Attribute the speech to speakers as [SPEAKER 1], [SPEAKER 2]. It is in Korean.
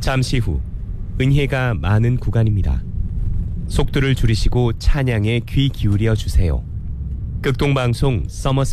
[SPEAKER 1] 잠시 후 은혜가 많은 구간입니다. 속도를 줄이시고 찬양에 귀 기울여 주세요. 극동방송 서머셋